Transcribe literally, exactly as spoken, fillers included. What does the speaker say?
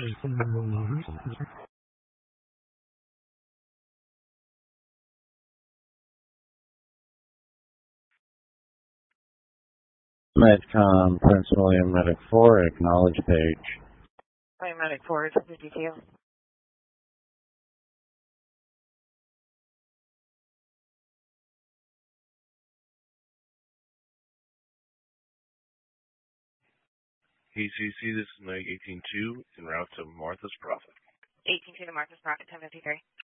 Medcom, Prince William Medic four, acknowledge page. Hi, Medic four, fifty-two. K C C, this is Meg eighteen two, en route to Martha's Prophet. eighteen two to Martha's Prophet, ten fifty-three.